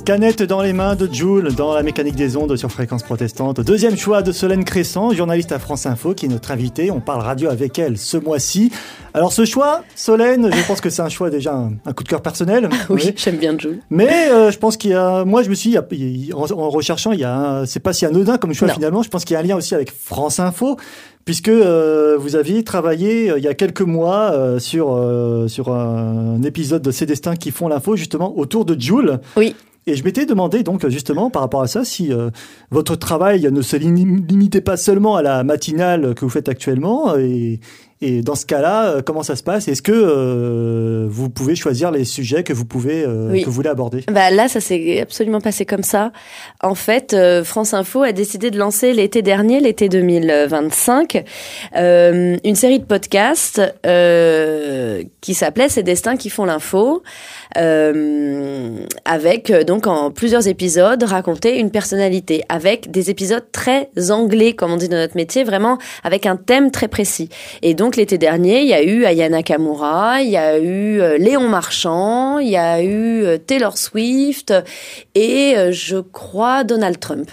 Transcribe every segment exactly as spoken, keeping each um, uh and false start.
Canette dans les mains de Joule dans la mécanique des ondes sur Fréquence Protestante. Deuxième choix de Solène Cressan, journaliste à France Info, qui est notre invitée. On parle radio avec elle ce mois-ci. Alors ce choix, Solène, je pense que c'est un choix déjà un, un coup de cœur personnel. Oui, oui. J'aime bien Joule. Mais euh, je pense qu'il y a, moi je me suis, il y a, en, en recherchant, il y a, un, c'est pas si anodin comme choix non. Finalement. Je pense qu'il y a un lien aussi avec France Info. Puisque euh, vous aviez travaillé euh, il y a quelques mois euh, sur, euh, sur un épisode de Ces Destins qui font l'info, justement, autour de Joule. Oui. Et je m'étais demandé, donc, justement, par rapport à ça, si euh, votre travail ne se lim- limitait pas seulement à la matinale que vous faites actuellement. Et, et dans ce cas-là, euh, comment ça se passe ? Est-ce que euh, vous pouvez choisir les sujets que vous, pouvez, euh, oui. que vous voulez aborder ? Bah là, ça s'est absolument passé comme ça. En fait, euh, France Info a décidé de lancer l'été dernier, l'été deux mille vingt-cinq, euh, une série de podcasts euh, qui s'appelait « Ces destins qui font l'info ». Euh, avec donc en plusieurs épisodes raconter une personnalité, avec des épisodes très anglais comme on dit dans notre métier, vraiment avec un thème très précis. Et donc l'été dernier, il y a eu Aya Nakamura, il y a eu Léon Marchand, il y a eu Taylor Swift et je crois Donald Trump.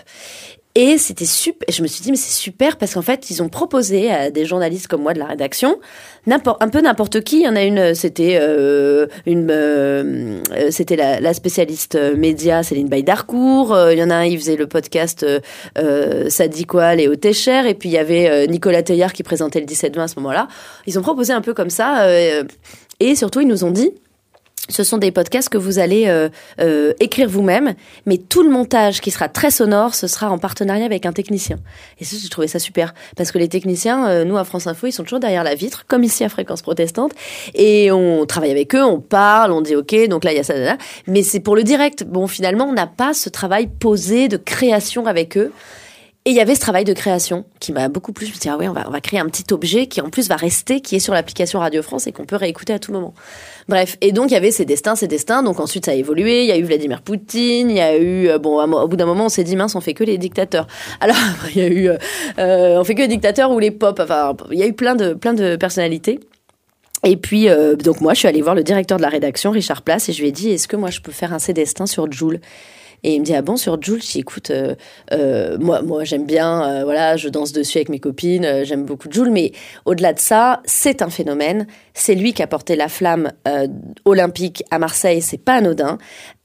Et c'était super. Je me suis dit, mais c'est super parce qu'en fait, ils ont proposé à des journalistes comme moi de la rédaction, n'importe, un peu n'importe qui. Il y en a une, c'était euh, une, euh, c'était la, la spécialiste média Céline Baye-Darcourt. Euh, il y en a un, il faisait le podcast euh, Ça dit quoi, Léo Técher. Et puis il y avait euh, Nicolas Teillard qui présentait le dix-sept vingt à ce moment-là. Ils ont proposé un peu comme ça. Euh, et surtout, ils nous ont dit, ce sont des podcasts que vous allez euh, euh, écrire vous-même, mais tout le montage qui sera très sonore, ce sera en partenariat avec un technicien. Et ça, j'ai trouvé ça super, parce que les techniciens, euh, nous à France Info, ils sont toujours derrière la vitre, comme ici à Fréquence Protestante, et on travaille avec eux, on parle, on dit ok, donc là il y a ça, là, là, mais c'est pour le direct. Bon, finalement, on n'a pas ce travail posé de création avec eux. Et il y avait ce travail de création qui m'a beaucoup plu. Je me suis dit, ah oui, on va, on va créer un petit objet qui en plus va rester, qui est sur l'application Radio France et qu'on peut réécouter à tout moment. Bref. Et donc, il y avait Ces Destins, Ces Destins. Donc ensuite, ça a évolué. Il y a eu Vladimir Poutine. Il y a eu, euh, bon, au bout d'un moment, on s'est dit, mince, on fait que les dictateurs. Alors, il y a eu, euh, on fait que les dictateurs ou les pop. Enfin, il y a eu plein de, plein de personnalités. Et puis, euh, donc moi, je suis allée voir le directeur de la rédaction, Richard Place, et je lui ai dit, est-ce que moi, je peux faire un Ces Destins sur Joule ? Et il me dit, ah bon, sur Joule? Je dis, écoute, euh, euh, moi, moi, j'aime bien, euh, voilà, je danse dessus avec mes copines, euh, j'aime beaucoup Joule, mais au-delà de ça, c'est un phénomène. C'est lui qui a porté la flamme euh, olympique à Marseille, c'est pas anodin.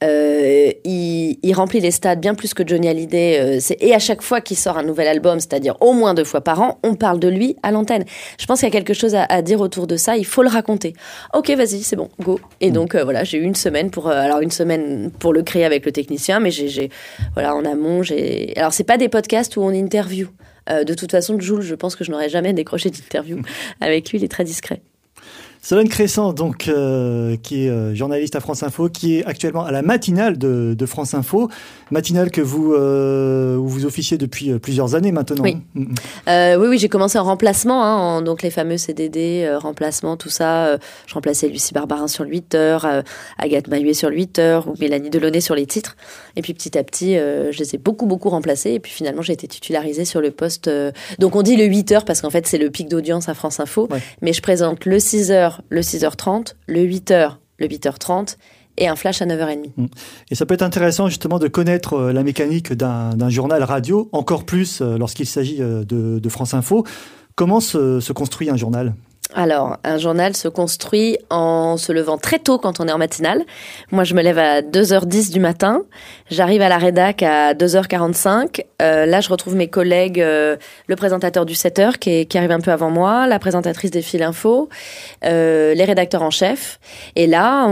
Euh, il, il remplit les stades bien plus que Johnny Hallyday. Euh, c'est, et à chaque fois qu'il sort un nouvel album, c'est-à-dire au moins deux fois par an, on parle de lui à l'antenne. Je pense qu'il y a quelque chose à, à dire autour de ça. Il faut le raconter. Ok, vas-y, c'est bon, go. Et donc euh, voilà, j'ai eu une semaine pour, euh, alors une semaine pour le créer avec le technicien, mais j'ai, j'ai voilà, en amont, j'ai. Alors c'est pas des podcasts où on interview. Euh, de toute façon, Joule, je pense que je n'aurais jamais décroché d'interview avec lui. Il est très discret. Solène Cressan, donc, euh, qui est euh, journaliste à France Info, qui est actuellement à la matinale de, de France Info, matinale que vous euh, où vous officiez depuis euh, plusieurs années maintenant. Oui, mmh. euh, oui, oui, j'ai commencé en remplacement, hein, en, donc les fameux C D D, euh, remplacement, tout ça. Euh, je remplaçais Lucie Barbarin sur le huit heures, euh, Agathe Mahuet sur le huit heures, ou Mélanie Delaunay sur les titres. Et puis petit à petit, euh, je les ai beaucoup, beaucoup remplacés. Et puis finalement, j'ai été titularisée sur le poste. Euh, donc on dit le huit heures parce qu'en fait, c'est le pic d'audience à France Info. Ouais. Mais je présente le six heures, le six heures trente, le huit heures, le huit heures trente et un flash à neuf heures trente. Et ça peut être intéressant justement de connaître la mécanique d'un, d'un journal radio, encore plus lorsqu'il s'agit de, de France Info. Comment se, se construit un journal ? Alors, un journal se construit en se levant très tôt quand on est en matinale. Moi, je me lève à deux heures dix du matin. J'arrive à la rédac à deux heures quarante-cinq. Euh, là, je retrouve mes collègues, euh, le présentateur du sept heures qui, est, qui arrive un peu avant moi, la présentatrice des fils info, euh, les rédacteurs en chef. Et là,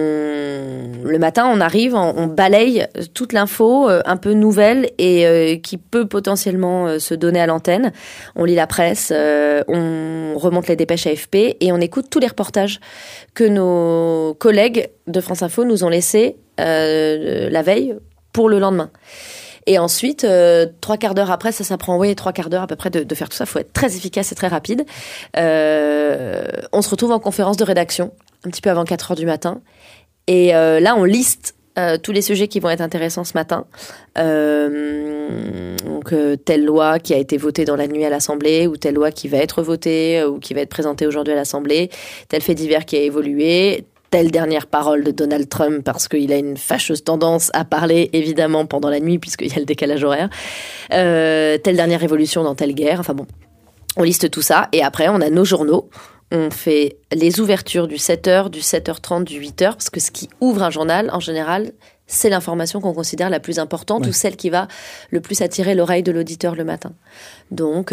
on... le matin, on arrive, on, on balaye toute l'info euh, un peu nouvelle et euh, qui peut potentiellement euh, se donner à l'antenne. On lit la presse, euh, on remonte les dépêches A F P et on écoute tous les reportages que nos collègues de France Info nous ont laissés euh, la veille pour le lendemain. Et ensuite, euh, trois quarts d'heure après, ça, ça prend oui, trois quarts d'heure à peu près de, de faire tout ça. Il faut être très efficace et très rapide. Euh, on se retrouve en conférence de rédaction, un petit peu avant quatre heures du matin. Et euh, là, on liste Euh, tous les sujets qui vont être intéressants ce matin. Euh, donc, euh, telle loi qui a été votée dans la nuit à l'Assemblée, ou telle loi qui va être votée, ou qui va être présentée aujourd'hui à l'Assemblée, tel fait divers qui a évolué, telle dernière parole de Donald Trump parce qu'il a une fâcheuse tendance à parler évidemment pendant la nuit puisqu'il y a le décalage horaire, euh, telle dernière révolution dans telle guerre, enfin bon, on liste tout ça et après on a nos journaux, on fait les ouvertures du sept heures, du sept heures trente, du huit heures parce que ce qui ouvre un journal en général c'est l'information qu'on considère la plus importante ouais. ou celle qui va le plus attirer l'oreille de l'auditeur le matin. Donc,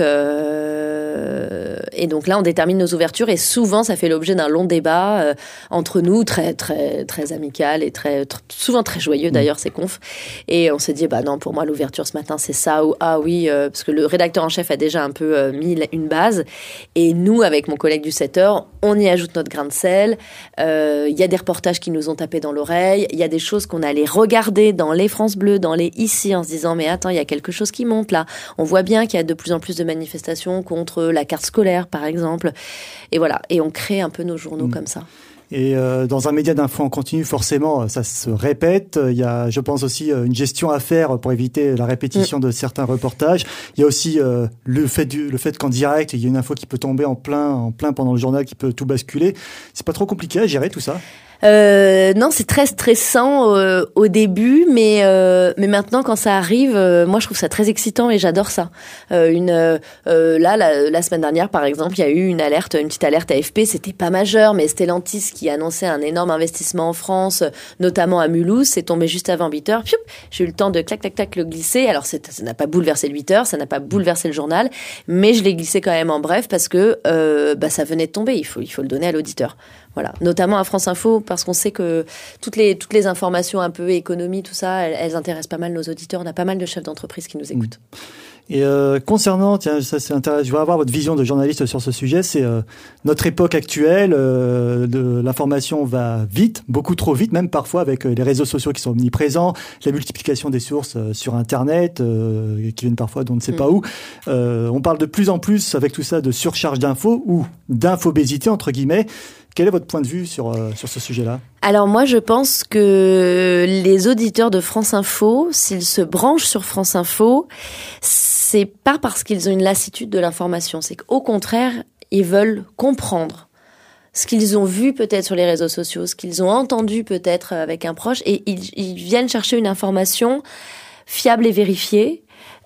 euh, et donc là, on détermine nos ouvertures et souvent, ça fait l'objet d'un long débat euh, entre nous, très, très, très amical et très, tr- souvent très joyeux d'ailleurs, ces confs. Et on s'est dit, bah non, pour moi, l'ouverture ce matin, c'est ça ou ah oui, euh, parce que le rédacteur en chef a déjà un peu euh, mis une base. Et nous, avec mon collègue du sept heures, on y ajoute notre grain de sel. Il euh, y a des reportages qui nous ont tapé dans l'oreille. Il y a des choses qu'on allait regarder dans les France Bleu, dans les Ici, en se disant, mais attends, il y a quelque chose qui monte là. On voit bien qu'il y a de plus en plus de manifestations contre la carte scolaire, par exemple. Et voilà. Et on crée un peu nos journaux mmh. comme ça. Et euh, dans un média d'info en continu, forcément, ça se répète. Il y a, je pense aussi, une gestion à faire pour éviter la répétition mmh. de certains reportages. Il y a aussi euh, le fait du, le fait qu'en direct, il y a une info qui peut tomber en plein, en plein pendant le journal, qui peut tout basculer. C'est pas trop compliqué à gérer tout ça? Euh, non, c'est très stressant euh, au début, mais euh, mais maintenant quand ça arrive, euh, moi je trouve ça très excitant et j'adore ça. Euh, une euh, là la, la semaine dernière par exemple, il y a eu une alerte, une petite alerte A F P. C'était pas majeur, mais Stellantis qui annonçait un énorme investissement en France, notamment à Mulhouse, c'est tombé juste avant huit heures. Pioup, j'ai eu le temps de clac clac clac le glisser. Alors c'est, ça n'a pas bouleversé le huit heures, ça n'a pas bouleversé le journal, mais je l'ai glissé quand même en bref parce que euh, bah ça venait de tomber. Il faut il faut le donner à l'auditeur. Voilà, notamment à France Info, parce qu'on sait que toutes les toutes les informations un peu économie, tout ça, elles, elles intéressent pas mal nos auditeurs. On a pas mal de chefs d'entreprise qui nous écoutent. Et euh, concernant, tiens, ça c'est intéressant. Je voudrais avoir votre vision de journaliste sur ce sujet. C'est euh, notre époque actuelle. Euh, de, l'information va vite, beaucoup trop vite, même parfois avec euh, les réseaux sociaux qui sont omniprésents, la multiplication des sources euh, sur Internet, euh, qui viennent parfois d'on ne sait mmh. pas où. Euh, on parle de plus en plus avec tout ça de surcharge d'infos ou d'infobésité entre guillemets. Quel est votre point de vue sur, euh, sur ce sujet-là ? Alors moi, je pense que les auditeurs de France Info, s'ils se branchent sur France Info, c'est pas parce qu'ils ont une lassitude de l'information. C'est qu'au contraire, ils veulent comprendre ce qu'ils ont vu peut-être sur les réseaux sociaux, ce qu'ils ont entendu peut-être avec un proche, et ils, ils viennent chercher une information fiable et vérifiée.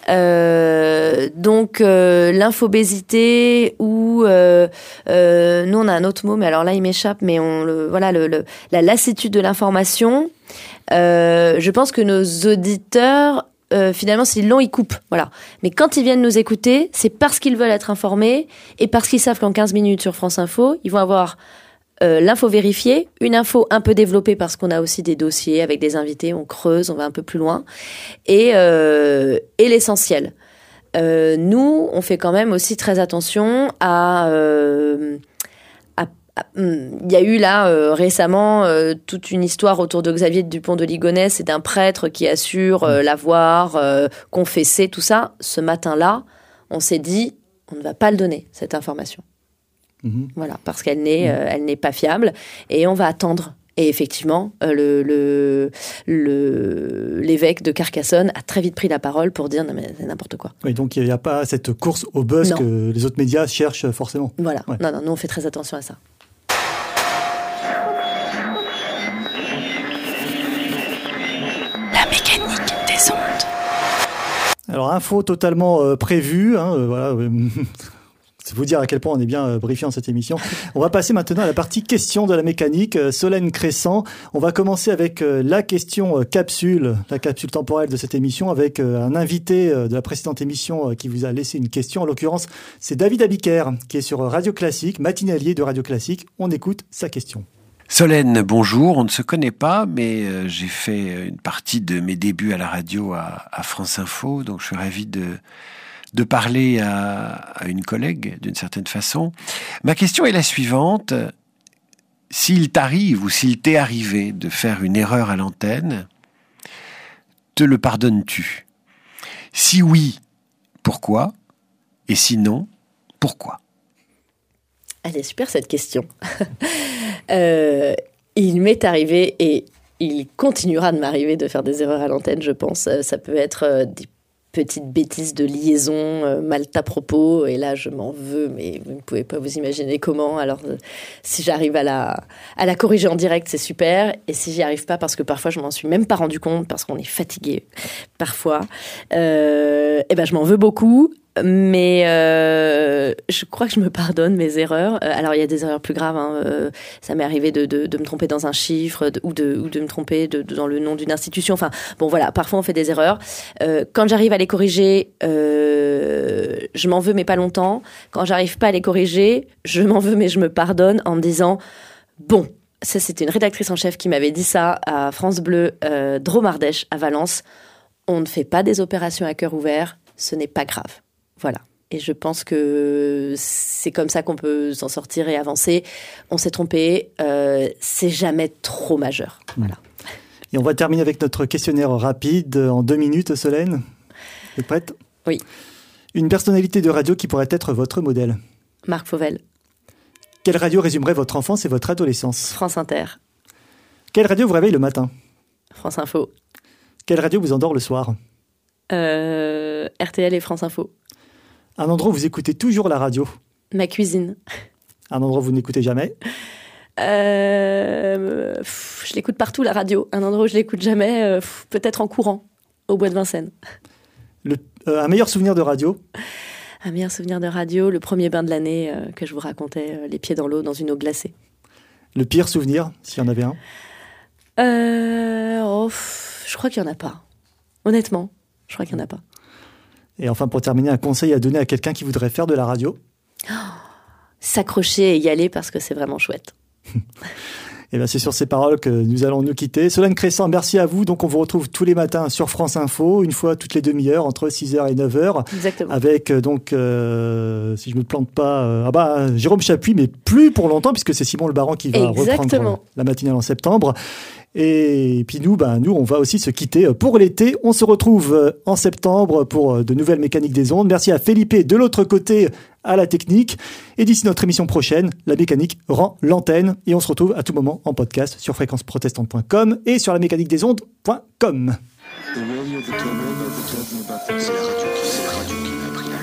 Euh, donc euh, l'infobésité ou euh, euh, nous on a un autre mot mais alors là il m'échappe mais on le voilà le, le la lassitude de l'information. Euh, je pense que nos auditeurs euh, finalement s'ils l'ont ils coupent voilà mais quand ils viennent nous écouter c'est parce qu'ils veulent être informés et parce qu'ils savent qu'en quinze minutes sur France Info ils vont avoir Euh, l'info vérifiée, une info un peu développée parce qu'on a aussi des dossiers avec des invités, on creuse, on va un peu plus loin, et, euh, et l'essentiel. Euh, nous, on fait quand même aussi très attention à... Euh, il y a eu là euh, récemment euh, toute une histoire autour de Xavier Dupont de Ligonnès et d'un prêtre qui assure euh, l'avoir euh, confessé, tout ça. Ce matin-là, on s'est dit, on ne va pas le donner, cette information. Mmh. Voilà, parce qu'elle n'est, mmh. euh, elle n'est pas fiable et on va attendre. Et effectivement, euh, le, le, le, l'évêque de Carcassonne a très vite pris la parole pour dire non mais c'est n'importe quoi. Oui, donc il n'y a pas cette course au buzz non. que les autres médias cherchent forcément. Voilà, ouais. non, non, nous on fait très attention à ça. La mécanique des ondes. Alors info totalement euh, prévue, hein, euh, voilà. Euh, C'est vous dire à quel point on est bien euh, briefé en cette émission. On va passer maintenant à la partie question de la mécanique. Euh, Solène Crescent, on va commencer avec euh, la question euh, capsule, la capsule temporelle de cette émission, avec euh, un invité euh, de la précédente émission euh, qui vous a laissé une question. En l'occurrence, c'est David Abiker, qui est sur Radio Classique, matinalier de Radio Classique. On écoute sa question. Solène, bonjour. On ne se connaît pas, mais euh, j'ai fait une partie de mes débuts à la radio à, à France Info, donc je suis ravi de... de parler à, à une collègue d'une certaine façon. Ma question est la suivante. S'il t'arrive ou s'il t'est arrivé de faire une erreur à l'antenne, te le pardonnes-tu ? Si oui, pourquoi ? Et sinon, pourquoi ? Elle est super cette question. euh, il m'est arrivé et il continuera de m'arriver de faire des erreurs à l'antenne, je pense. Ça peut être des petite bêtise de liaison euh, mal à propos, et là je m'en veux, mais vous ne pouvez pas vous imaginer comment. Alors euh, si j'arrive à la, à la corriger en direct, c'est super, et si j'y arrive pas, parce que parfois je m'en suis même pas rendu compte, parce qu'on est fatigué parfois, euh, et ben je m'en veux beaucoup. Mais euh, je crois que je me pardonne mes erreurs. Alors il y a des erreurs plus graves. Hein. Euh, ça m'est arrivé de, de, de me tromper dans un chiffre de, ou, de, ou de me tromper de, de, dans le nom d'une institution. Enfin bon voilà, parfois on fait des erreurs. Euh, quand j'arrive à les corriger, euh, je m'en veux mais pas longtemps. Quand j'arrive pas à les corriger, je m'en veux mais je me pardonne en me disant bon, ça c'était une rédactrice en chef qui m'avait dit ça à France Bleu, euh, Dromardèche à Valence. On ne fait pas des opérations à cœur ouvert, ce n'est pas grave. Voilà. Et je pense que c'est comme ça qu'on peut s'en sortir et avancer. On s'est trompé, euh, c'est jamais trop majeur. Voilà. Et on va terminer avec notre questionnaire rapide en deux minutes, Solène. Vous êtes prête ? Oui. Une personnalité de radio qui pourrait être votre modèle ? Marc Fauvel. Quelle radio résumerait votre enfance et votre adolescence ? France Inter. Quelle radio vous réveille le matin ? France Info. Quelle radio vous endort le soir ? euh, R T L et France Info. Un endroit où vous écoutez toujours la radio ? Ma cuisine. Un endroit où vous n'écoutez jamais ? euh, pff, Je l'écoute partout, la radio. Un endroit où je l'écoute jamais, euh, pff, peut-être en courant, au Bois de Vincennes. Le, euh, un meilleur souvenir de radio ? Un meilleur souvenir de radio, le premier bain de l'année euh, que je vous racontais, euh, les pieds dans l'eau, dans une eau glacée. Le pire souvenir, s'il y en avait un ? euh, oh, pff, Je crois qu'il n'y en a pas. Honnêtement, je crois qu'il n'y en a pas. Et enfin, pour terminer, un conseil à donner à quelqu'un qui voudrait faire de la radio ? Oh, s'accrocher et y aller parce que c'est vraiment chouette. Et bien, c'est sur ces paroles que nous allons nous quitter. Solène Crescent, merci à vous. Donc, on vous retrouve tous les matins sur France Info, une fois toutes les demi-heures, entre six heures et neuf heures. Exactement. Avec, donc, euh, si je ne me plante pas, euh, ah bah, Jérôme Chapuis, mais plus pour longtemps, puisque c'est Simon Le Baron qui va Exactement. reprendre la matinale en septembre. Et puis nous, ben, nous, on va aussi se quitter pour l'été. On se retrouve en septembre pour de nouvelles mécaniques des ondes. Merci à Felipe de l'autre côté à la technique. Et d'ici notre émission prochaine, la mécanique rend l'antenne. Et on se retrouve à tout moment en podcast sur fréquence protestante point com et sur la mécanique des ondes point com. C'est la radio qui, c'est la radio qui m'a pris la